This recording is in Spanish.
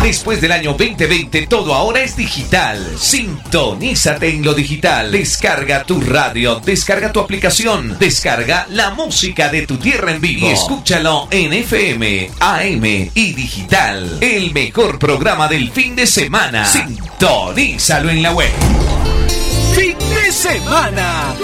Después del año 2020, todo ahora es digital. Sintonízate en lo digital. Descarga tu radio, descarga tu aplicación, descarga la música de tu tierra en vivo y escúchalo en FM, AM y digital. El mejor programa del fin de semana. Sintonízalo en la web. Fin de semana.